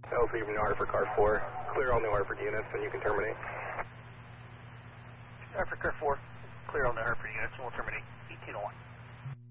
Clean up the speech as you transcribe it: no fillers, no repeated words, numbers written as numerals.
Alpha New Hartford car 4. Clear all New Hartford units and you can terminate. Hartford car 4.